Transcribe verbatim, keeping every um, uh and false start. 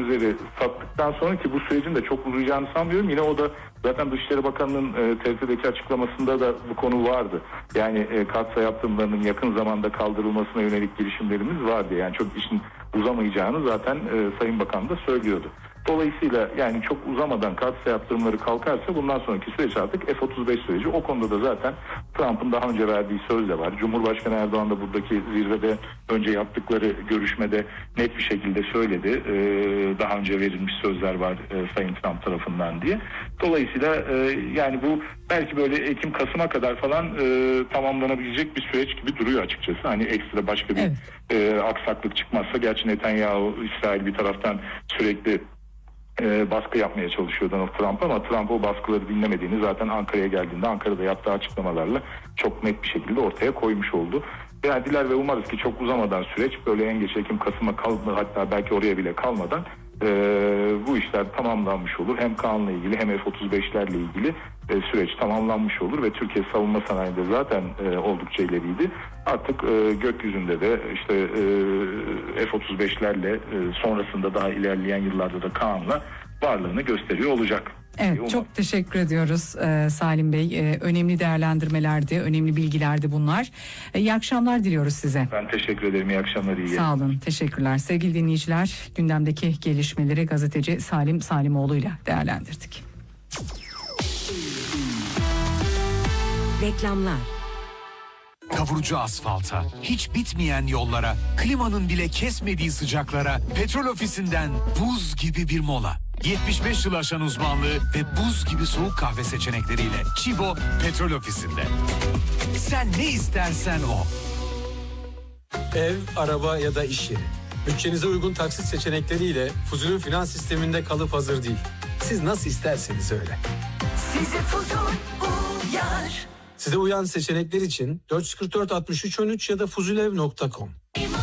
üzeri sattıktan sonra, ki bu sürecin de çok uzayacağını sanmıyorum. Yine o da zaten Dışişleri Bakanı'nın e, T R T'deki açıklamasında da bu konu vardı. Yani e, katsayı yaptırımlarının yakın zamanda kaldırılmasına yönelik girişimlerimiz vardı. Yani çok işin uzamayacağını zaten e, Sayın Bakan da söylüyordu. Dolayısıyla yani çok uzamadan katsayı yaptırımları kalkarsa bundan sonraki süreç artık F otuz beş süreci. O konuda da zaten Trump'ın daha önce verdiği söz de var. Cumhurbaşkanı Erdoğan da buradaki zirvede önce yaptıkları görüşmede net bir şekilde söyledi. Ee, daha önce verilmiş sözler var e, Sayın Trump tarafından diye. Dolayısıyla e, yani bu belki böyle Ekim-Kasım'a kadar falan e, tamamlanabilecek bir süreç gibi duruyor açıkçası. Hani ekstra başka bir evet. e, aksaklık çıkmazsa. Gerçi Netanyahu, İsrail bir taraftan sürekli E, baskı yapmaya çalışıyor Donald Trump, ama Trump o baskıları dinlemediğini zaten Ankara'ya geldiğinde Ankara'da yaptığı açıklamalarla çok net bir şekilde ortaya koymuş oldu. Yani diler ve umarız ki çok uzamadan süreç böyle en geç Ekim-Kasım'a kalmadan, hatta belki oraya bile kalmadan e, bu işler tamamlanmış olur. Hem Kaan'la ilgili hem F otuz beşlerle ilgili e, süreç tamamlanmış olur ve Türkiye savunma sanayinde zaten e, oldukça ileriydi. Artık e, gökyüzünde de işte e, F otuz beşlerle e, sonrasında daha ilerleyen yıllarda da Kaan'la varlığını gösteriyor olacak. Evet, Umarım. Çok teşekkür ediyoruz e, Salim Bey. E, önemli değerlendirmelerdi, önemli bilgilerdi bunlar. E, iyi akşamlar diliyoruz size. Ben teşekkür ederim. İyi akşamlar. İyi Sağ olun. Teşekkürler. Sevgili dinleyiciler, gündemdeki gelişmeleri gazeteci Salim Salimoğlu ile değerlendirdik. Reklamlar. Kavurucu asfalta, hiç bitmeyen yollara, klimanın bile kesmediği sıcaklara, Petrol Ofisi'nden buz gibi bir mola. yetmiş beş yıl aşan uzmanlığı ve buz gibi soğuk kahve seçenekleriyle Çibo Petrol Ofisi'nde. Sen ne istersen o. Ev, araba ya da iş yeri. Bütçenize uygun taksit seçenekleriyle Fuzul'ün finans sisteminde kalıp hazır değil. Siz nasıl isterseniz öyle. Size Fuzul uyar. Size uyan seçenekler için dört yüz kırk dört altmış üç on üç ya da fuzulev nokta com.